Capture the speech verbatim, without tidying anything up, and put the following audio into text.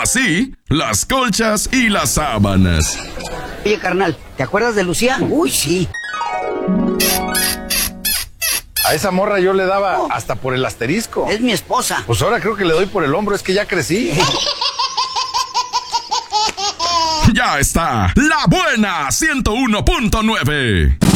Así, las colchas y las sábanas. Oye, carnal, ¿te acuerdas de Lucía? Uy, sí. A esa morra yo le daba oh. hasta por el asterisco. Es mi esposa. Pues ahora creo que le doy por el hombro, es que ya crecí. Ya está, La Buena ciento uno punto nueve.